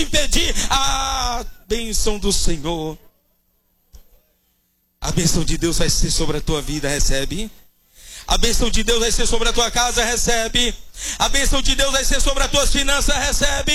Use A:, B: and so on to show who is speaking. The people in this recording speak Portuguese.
A: impedir a bênção do Senhor. A bênção de Deus vai ser sobre a tua vida, recebe. A bênção de Deus vai ser sobre a tua casa, recebe. A bênção de Deus vai ser sobre as tuas finanças, recebe.